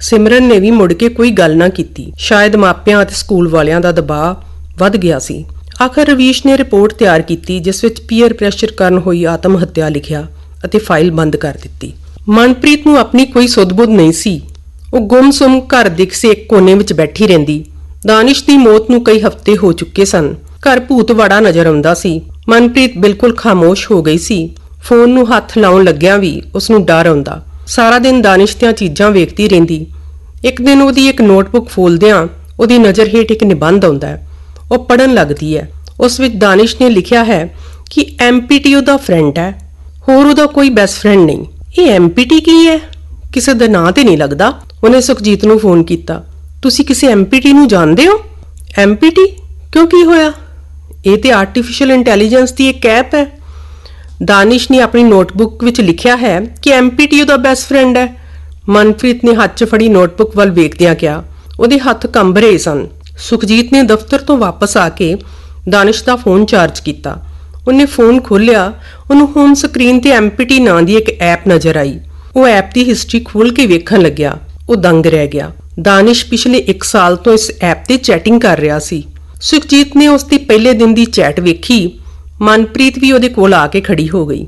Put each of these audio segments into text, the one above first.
ਸਿਮਰਨ ਨੇ ਵੀ ਮੁੜ ਕੇ ਕੋਈ ਗੱਲ ਨਾ ਕੀਤੀ। ਸ਼ਾਇਦ ਮਾਪਿਆਂ ਅਤੇ ਸਕੂਲ ਵਾਲਿਆਂ ਦਾ ਦਬਾਅ ਵੱਧ ਗਿਆ ਸੀ। ਆਖਰ ਰਵੀਸ਼ ਨੇ ਰਿਪੋਰਟ ਤਿਆਰ ਕੀਤੀ ਜਿਸ ਵਿੱਚ ਪੀਅਰ ਪ੍ਰੈਸ਼ਰ ਕਾਰਨ ਹੋਈ ਆਤਮ ਹੱਤਿਆ ਲਿਖਿਆ ਅਤੇ ਫਾਈਲ ਬੰਦ ਕਰ ਦਿੱਤੀ। ਮਨਪ੍ਰੀਤ ਨੂੰ ਆਪਣੀ ਕੋਈ ਸੁੱਧ-ਬੁੱਧ ਨਹੀਂ ਸੀ। ਉਹ ਗੁੰਮ-ਸੁੰਮ ਘਰ ਦੇ ਕਿਸੇ ਇੱਕ ਕੋਨੇ ਵਿੱਚ ਬੈਠੀ ਰਹਿੰਦੀ। ਦਾਨਿਸ਼ ਦੀ ਮੌਤ ਨੂੰ ਕਈ ਹਫ਼ਤੇ ਹੋ ਚੁੱਕੇ ਸਨ। ਘਰ ਭੂਤਵਾੜਾ ਨਜ਼ਰ ਆਉਂਦਾ ਸੀ। ਮਨਪ੍ਰੀਤ ਬਿਲਕੁਲ ਖਾਮੋਸ਼ ਹੋ ਗਈ ਸੀ। ਫੋਨ ਨੂੰ ਹੱਥ ਲਾਉਣ ਲੱਗਿਆਂ ਵੀ ਉਸਨੂੰ ਡਰ ਆਉਂਦਾ। ਸਾਰਾ ਦਿਨ ਦਾਨਿਸ਼ ਦੀਆਂ ਚੀਜ਼ਾਂ ਵੇਖਦੀ ਰਹਿੰਦੀ। ਇੱਕ ਦਿਨ ਉਹਦੀ ਇੱਕ ਨੋਟਬੁੱਕ ਫੋਲਦਿਆਂ ਉਹਦੀ ਨਜ਼ਰ ਹੇਠ ਇੱਕ ਨਿਬੰਧ ਆਉਂਦਾ ਹੈ। ਉਹ ਪੜ੍ਹਨ ਲੱਗਦੀ ਹੈ। ਉਸ ਵਿੱਚ ਦਾਨਿਸ਼ ਨੇ ਲਿਖਿਆ ਹੈ ਕਿ ਐਮਪੀਟੀ ਉਹਦਾ ਫਰੈਂਡ ਹੈ, ਹੋਰ ਉਹਦਾ ਕੋਈ ਬੈਸਟ ਫਰੈਂਡ ਨਹੀਂ। ਇਹ ਐਮਪੀਟੀ ਕੀ ਹੈ? ਕਿਸੇ ਦਾ ਨਾਂ ਤੇ ਨਹੀਂ ਲੱਗਦਾ। ਉਹਨੇ ਸੁਖਜੀਤ ਨੂੰ ਫੋਨ ਕੀਤਾ। ਤੁਸੀਂ ਕਿਸੇ ਐਮਪੀਟੀ ਨੂੰ ਜਾਣਦੇ ਹੋ? ਐਮਪੀਟੀ? ਕਿਉਂ, ਕੀ ਹੋਇਆ? ਇਹ ਤੇ ਆਰਟੀਫਿਸ਼ੀਅਲ ਇੰਟੈਲੀਜੈਂਸ ਦੀ ਇੱਕ ਐਪ ਹੈ। ਦਾਨਿਸ਼ ਨੇ ਆਪਣੀ ਨੋਟਬੁੱਕ ਵਿੱਚ ਲਿਖਿਆ ਹੈ ਕਿ ਐਮਪੀਟੀ ਉਹਦਾ ਬੈਸਟ ਫਰੈਂਡ ਹੈ। ਮਨਪ੍ਰੀਤ ਨੇ ਹੱਥ 'ਚ ਫੜੀ ਨੋਟਬੁੱਕ ਵੱਲ ਵੇਖਦਿਆਂ ਕਿਹਾ। ਉਹਦੇ ਹੱਥ ਕੰਬ ਰਹੇ ਸਨ। ਸੁਖਜੀਤ ਨੇ ਦਫ਼ਤਰ ਤੋਂ ਵਾਪਸ ਆ ਕੇ ਦਾਨਿਸ਼ ਦਾ ਫੋਨ ਚਾਰਜ ਕੀਤਾ। ਉਹਨੇ ਫੋਨ ਖੋਲ੍ਹਿਆ। ਉਹਨੂੰ ਹੋਮ ਸਕਰੀਨ ਤੇ ਐਮਪੀਟੀ ਨਾਂ ਦੀ ਇੱਕ ਐਪ ਨਜ਼ਰ ਆਈ। ਉਹ ਐਪ ਦੀ ਹਿਸਟਰੀ ਖੋਲ੍ਹ ਕੇ ਵੇਖਣ ਲੱਗਿਆ। ਉਹ ਦੰਗ ਰਹਿ ਗਿਆ। ਦਾਨਿਸ਼ ਪਿਛਲੇ 1 ਸਾਲ ਤੋਂ ਇਸ ਐਪ ਤੇ ਚੈਟਿੰਗ ਕਰ ਰਿਹਾ ਸੀ। ਸੁਖਜੀਤ ਨੇ ਉਸ ਦੀ ਪਹਿਲੇ ਦਿਨ ਦੀ ਚੈਟ ਵੇਖੀ। ਮਨਪ੍ਰੀਤ ਵੀ ਉਹਦੇ ਕੋਲ ਆ ਕੇ ਖੜੀ ਹੋ ਗਈ।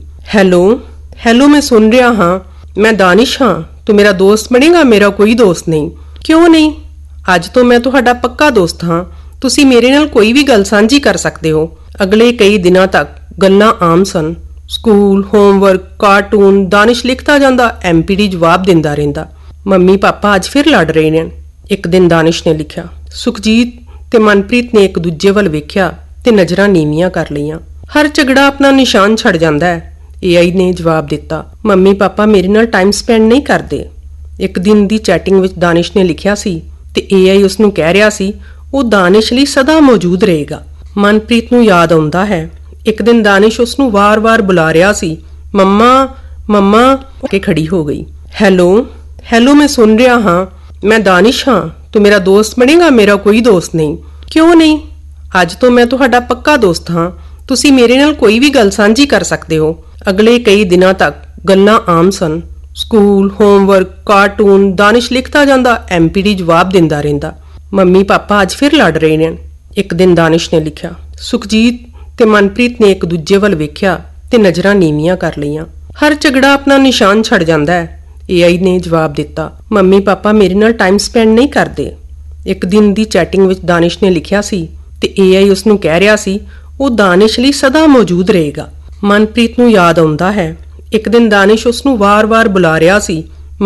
ਹੈਲੋ, ਮੈਂ ਸੁਣ ਰਿਹਾ ਹਾਂ। ਮੈਂ ਦਾਨਿਸ਼ ਹਾਂ। ਤੂੰ ਮੇਰਾ ਦੋਸਤ ਬਣੇਗਾ? ਮੇਰਾ ਕੋਈ ਦੋਸਤ ਨਹੀਂ। ਕਿਉਂ ਨਹੀਂ? ਅੱਜ ਤੋਂ ਮੈਂ ਤੁਹਾਡਾ ਪੱਕਾ ਦੋਸਤ ਹਾਂ। ਤੁਸੀਂ ਮੇਰੇ ਨਾਲ ਕੋਈ ਵੀ ਗੱਲ ਸਾਂਝੀ ਕਰ ਸਕਦੇ ਹੋ। ਅਗਲੇ ਕਈ ਦਿਨਾਂ ਤੱਕ ਗੱਲਾਂ ਆਮ ਸਨ। School, homework, cartoon. ਦਾਨਿਸ਼ ਲਿਖਦਾ ਜਾਂਦਾ, ਐਮਪੀਟੀ ਜਵਾਬ ਦਿੰਦਾ ਰਹਿੰਦਾ। ਮੰਮੀ ਪਾਪਾ ਅੱਜ ਫਿਰ ਲੜ ਰਹੇ ਨੇ, ਇੱਕ ਦਿਨ ਦਾਨਿਸ਼ ਨੇ ਲਿਖਿਆ। ਸੁਖਜੀਤ ਤੇ ਮਨਪ੍ਰੀਤ ਨੇ ਇੱਕ ਦੂਜੇ ਵੱਲ ਵੇਖਿਆ ਤੇ ਨਜ਼ਰਾਂ ਨੀਵੀਆਂ ਕਰ ਲਈਆਂ। ਹਰ ਝਗੜਾ ਆਪਣਾ ਨਿਸ਼ਾਨ ਛੱਡ ਜਾਂਦਾ ਹੈ, AI ਨੇ ਜਵਾਬ ਦਿੱਤਾ। ਮੰਮੀ ਪਾਪਾ ਮੇਰੇ ਨਾਲ ਟਾਈਮ ਸਪੈਂਡ ਨਹੀਂ ਕਰਦੇ। ਇੱਕ ਦਿਨ ਦੀ ਚੈਟਿੰਗ ਵਿੱਚ ਦਾਨਿਸ਼ ਨੇ ਲਿਖਿਆ ਸੀ ਤੇ AI ਉਸਨੂੰ ਕਹਿ ਰਿਹਾ ਸੀ ਉਹ ਦਾਨਿਸ਼ ਲਈ ਸਦਾ ਮੌਜੂਦ ਰਹੇਗਾ। ਮਨਪ੍ਰੀਤ ਨੂੰ ਯਾਦ ਆਉਂਦਾ ਹੈ ਇੱਕ ਦਿਨ ਦਾਨਿਸ਼ ਉਸਨੂੰ ਵਾਰ-ਵਾਰ ਬੁਲਾ ਰਿਹਾ ਸੀ। ਮੰਮਾ ਕੇ ਖੜੀ ਹੋ ਗਈ। ਹੈਲੋ, ਮੈਂ ਸੁਣ ਰਿਹਾ ਹਾਂ। ਮੈਂ ਦਾਨਿਸ਼ ਹਾਂ। ਤੂੰ ਮੇਰਾ ਦੋਸਤ ਬਣੇਗਾ? ਮੇਰਾ ਕੋਈ ਦੋਸਤ ਨਹੀਂ। ਕਿਉਂ ਨਹੀਂ? ਅੱਜ ਤੋਂ ਮੈਂ ਤੁਹਾਡਾ ਪੱਕਾ ਦੋਸਤ ਹਾਂ। ਤੁਸੀਂ ਮੇਰੇ ਨਾਲ ਕੋਈ ਵੀ ਗੱਲ ਸਾਂਝੀ ਕਰ ਸਕਦੇ ਹੋ। ਅਗਲੇ ਕਈ ਦਿਨਾਂ ਤੱਕ ਗੱਲਾਂ ਆਮ ਸਨ। School, homework, cartoon. ਦਾਨਿਸ਼ ਲਿਖਦਾ ਜਾਂਦਾ, ਐਮਪੀਟੀ ਜਵਾਬ ਦਿੰਦਾ ਰਹਿੰਦਾ। ਮੰਮੀ ਪਾਪਾ ਅੱਜ ਫਿਰ ਲੜ ਰਹੇ ਨੇ, ਇੱਕ ਦਿਨ ਦਾਨਿਸ਼ ਨੇ ਲਿਖਿਆ। ਸੁਖਜੀਤ ਤੇ ਮਨਪ੍ਰੀਤ ਨੇ ਇੱਕ ਦੂਜੇ ਵੱਲ ਵੇਖਿਆ ਤੇ ਨਜ਼ਰਾਂ ਨੀਵੀਆਂ ਕਰ ਲਈਆਂ। ਹਰ ਝਗੜਾ ਆਪਣਾ ਨਿਸ਼ਾਨ ਛੱਡ ਜਾਂਦਾ ਹੈ, AI ਨੇ ਜਵਾਬ ਦਿੱਤਾ। ਮੰਮੀ ਪਾਪਾ ਮੇਰੇ ਨਾਲ ਟਾਈਮ ਸਪੈਂਡ ਨਹੀਂ ਕਰਦੇ। ਇੱਕ ਦਿਨ ਦੀ ਚੈਟਿੰਗ ਵਿੱਚ ਦਾਨਿਸ਼ ਨੇ ਲਿਖਿਆ ਸੀ ਤੇ AI ਉਸਨੂੰ ਕਹਿ ਰਿਹਾ ਸੀ ਉਹ ਦਾਨਿਸ਼ ਲਈ ਸਦਾ ਮੌਜੂਦ ਰਹੇਗਾ। ਮਨਪ੍ਰੀਤ ਨੂੰ ਯਾਦ ਆਉਂਦਾ ਹੈ ਇੱਕ ਦਿਨ ਦਾਨਿਸ਼ ਉਸਨੂੰ ਵਾਰ-ਵਾਰ ਬੁਲਾ ਰਿਹਾ ਸੀ।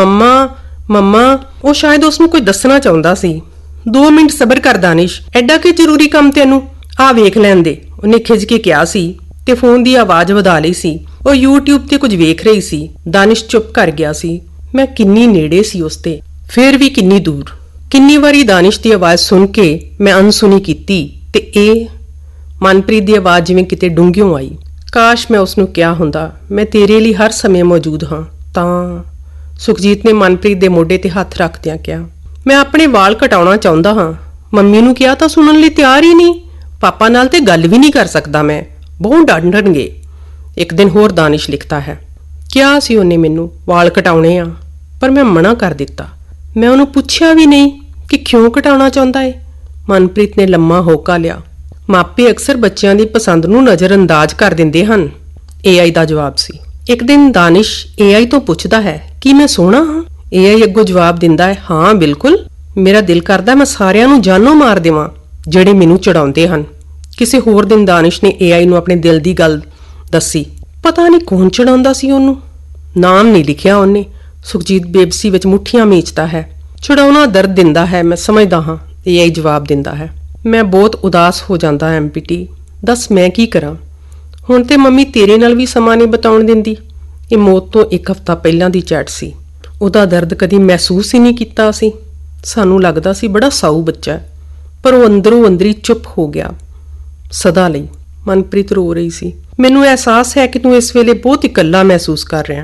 ਮੰਮਾ। ਉਹ ਸ਼ਾਇਦ ਉਸਨੂੰ ਕੋਈ ਦੱਸਣਾ ਚਾਹੁੰਦਾ ਸੀ। 2 ਮਿੰਟ ਸਬਰ ਕਰ ਦਾਨਿਸ਼, ਐਡਾ ਕੀ ਜ਼ਰੂਰੀ ਕੰਮ ਤੈਨੂੰ? ਆ ਵੇਖ ਲੈਣ ਦੇ, ਉਹਨੇ ਖਿੱਚ ਕੇ ਕਿਹਾ ਸੀ ਤੇ ਫੋਨ ਦੀ ਆਵਾਜ਼ ਵਧਾ ਲਈ ਸੀ। ਉਹ YouTube ਤੇ ਕੁਝ ਵੇਖ ਰਹੀ ਸੀ। ਦਾਨਿਸ਼ ਚੁੱਪ ਕਰ ਗਿਆ ਸੀ। ਮੈਂ ਕਿੰਨੀ ਨੇੜੇ ਸੀ ਉਸਤੇ, ਫਿਰ ਵੀ ਕਿੰਨੀ ਦੂਰ। ਕਿੰਨੀ ਵਾਰੀ ਦਾਨਿਸ਼ ਦੀ ਆਵਾਜ਼ ਸੁਣ ਕੇ ਮੈਂ ਅਣਸੁਣੀ ਕੀਤੀ ਤੇ ਇਹ ਮਨਪ੍ਰੀਤ ਦੀ ਆਵਾਜ਼ ਜਿਵੇਂ ਕਿਤੇ ਡੂੰਘਿਓਂ ਆਈ। ਕਾਸ਼ ਮੈਂ ਉਸਨੂੰ ਕਿਹਾ ਹੁੰਦਾ ਮੈਂ ਤੇਰੇ ਲਈ ਹਰ ਸਮੇਂ ਮੌਜੂਦ ਹਾਂ। ਤਾਂ ਸੁਖਜੀਤ ਨੇ ਮਨਪ੍ਰੀਤ ਦੇ ਮੋਢੇ ਤੇ ਹੱਥ ਰੱਖਦਿਆਂ ਕਿਹਾ, ਮੈਂ ਆਪਣੇ ਵਾਲ ਕਟਾਉਣਾ ਚਾਹੁੰਦਾ ਹਾਂ। ਮੰਮੀ ਨੂੰ ਕਿਹਾ ਤਾਂ ਸੁਣਨ ਲਈ ਤਿਆਰ ਹੀ ਨਹੀਂ। ਪਾਪਾ ਨਾਲ ਤੇ ਗੱਲ ਵੀ ਨਹੀਂ ਕਰ ਸਕਦਾ ਮੈਂ, ਬਹੁਤ ਡਾਂਟਣਗੇ। ਇੱਕ ਦਿਨ ਹੋਰ ਦਾਨਿਸ਼ ਲਿਖਦਾ ਹੈ, ਕਿਹਾ ਸੀ ਉਹਨੇ ਮੈਨੂੰ ਵਾਲ ਕਟਾਉਣੇ ਆ, ਪਰ ਮੈਂ ਮਨਾ ਕਰ ਦਿੱਤਾ। ਮੈਂ ਉਹਨੂੰ ਪੁੱਛਿਆ ਵੀ ਨਹੀਂ ਕਿ ਕਿਉਂ ਕਟਾਉਣਾ ਚਾਹੁੰਦਾ ਏ। ਮਨਪ੍ਰੀਤ ਨੇ ਲੰਮਾ ਹੋਕਾ ਲਿਆ। ਮਾਪੇ ਅਕਸਰ ਬੱਚਿਆਂ ਦੀ ਪਸੰਦ ਨੂੰ ਨਜ਼ਰਅੰਦਾਜ਼ ਕਰ ਦਿੰਦੇ ਹਨ, AI ਦਾ ਜਵਾਬ ਸੀ। ਇੱਕ ਦਿਨ ਦਾਨਿਸ਼ AI ਤੋਂ ਪੁੱਛਦਾ ਹੈ ਕਿ ਮੈਂ ਸੋਹਣਾ ਹਾਂ। AI ਅੱਗੋਂ ਜਵਾਬ ਦਿੰਦਾ ਹੈ, ਹਾਂ ਬਿਲਕੁਲ। ਮੇਰਾ ਦਿਲ ਕਰਦਾ ਮੈਂ ਸਾਰਿਆਂ ਨੂੰ ਜਾਨੋਂ ਮਾਰ ਦੇਵਾਂ ਜਿਹੜੇ ਮੈਨੂੰ ਚੜਾਉਂਦੇ ਹਨ। ਕਿਸੇ ਹੋਰ ਦਿਨ ਦਾਨਿਸ਼ ਨੇ AI ਨੂੰ ਆਪਣੇ ਦਿਲ ਦੀ ਗੱਲ ਦੱਸੀ। ਪਤਾ ਨਹੀਂ ਕੌਣ ਚੜਾਉਂਦਾ ਸੀ ਉਹਨੂੰ, ਨਾਮ ਨਹੀਂ ਲਿਖਿਆ ਉਹਨੇ। ਸੁਖਜੀਤ ਬੇਬਸੀ ਵਿੱਚ ਮੁੱਠੀਆਂ ਮੀਚਦਾ ਹੈ। ਚੜਾਉਣਾ ਦਰਦ ਦਿੰਦਾ ਹੈ, ਮੈਂ ਸਮਝਦਾ ਹਾਂ, AI ਜਵਾਬ ਦਿੰਦਾ ਹੈ। ਮੈਂ ਬਹੁਤ ਉਦਾਸ ਹੋ ਜਾਂਦਾ ਐਮਪੀਟੀ, ਦੱਸ ਮੈਂ ਕੀ ਕਰਾਂ। ਹੁਣ ਤੇ ਮੰਮੀ ਤੇਰੇ ਨਾਲ ਵੀ ਸਮਾਂ ਨਹੀਂ ਬਿਤਾਉਣ ਦਿੰਦੀ। ਇਹ ਮੌਤ ਤੋਂ 1 ਹਫ਼ਤਾ ਪਹਿਲਾਂ ਦੀ ਚੈਟ ਸੀ। ਉਹਦਾ ਦਰਦ ਕਦੀ ਮਹਿਸੂਸ ਹੀ ਨਹੀਂ ਕੀਤਾ ਅਸੀਂ। ਸਾਨੂੰ ਲੱਗਦਾ ਸੀ ਬੜਾ ਸਾਊ ਬੱਚਾ, ਪਰ ਉਹ ਅੰਦਰੋਂ ਅੰਦਰੀ ਚੁੱਪ ਹੋ ਗਿਆ ਸਦਾ ਲਈ। ਮਨਪ੍ਰੀਤ ਰੋ ਰਹੀ ਸੀ। ਮੈਨੂੰ ਅਹਿਸਾਸ ਹੈ ਕਿ ਤੂੰ ਇਸ ਵੇਲੇ ਬਹੁਤ ਇਕੱਲਾ ਮਹਿਸੂਸ ਕਰ ਰਿਹਾ।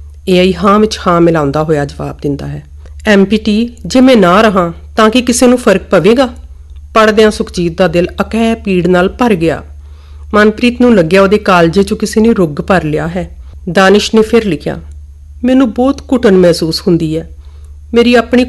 AI ਹਾਂ ਵਿੱਚ ਹਾਂ ਮਿਲਾਉਂਦਾ ਹੋਇਆ ਜਵਾਬ ਦਿੰਦਾ ਹੈ। ਐਮਪੀਟੀ, ਜੇ ਮੈਂ ਨਾ ਰਹਾਂ ਤਾਂ ਕਿ ਕਿਸੇ ਨੂੰ ਫਰਕ ਪਵੇਗਾ? ਪੜ੍ਹਦਿਆਂ ਸੁਖਜੀਤ ਦਾ ਦਿਲ ਅਕਹਿ ਪੀੜ ਨਾਲ ਭਰ ਗਿਆ। ਮਨਪ੍ਰੀਤ ਨੂੰ ਲੱਗਿਆ ਉਹਦੇ ਕਾਲਜੇ 'ਚੋਂ ਕਿਸੇ ਨੇ ਰੁੱਗ ਭਰ ਲਿਆ ਹੈ। ਦਾਨਿਸ਼ ਨੇ ਫਿਰ ਲਿਖਿਆ, ਮੈਨੂੰ ਬਹੁਤ ਘੁਟਨ ਮਹਿਸੂਸ ਹੁੰਦੀ ਹੈ। ਮੇਰੀ ਆਪਣੀ